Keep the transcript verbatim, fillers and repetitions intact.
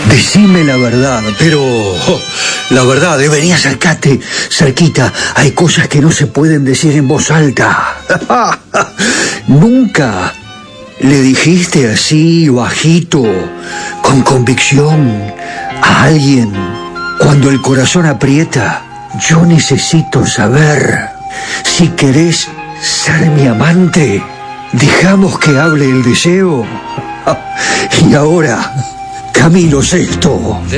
Decime la verdad, pero... oh, la verdad, debería acercarte cerquita. Hay cosas que no se pueden decir en voz alta. ¿Nunca le dijiste así, bajito, con convicción, a alguien, cuando el corazón aprieta? Yo necesito saber si querés ser mi amante. Dejamos que hable el deseo. Y ahora, Camilo Sexto.